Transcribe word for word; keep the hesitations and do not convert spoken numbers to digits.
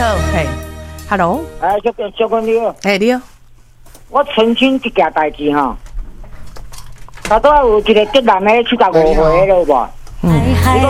好，嘿 ，Hello， 哎，小哥，小哥你好， 哎，你好， 我澄清一件代志哈。他都有一个浙南的七十五岁了无？ 嗯， 伊讲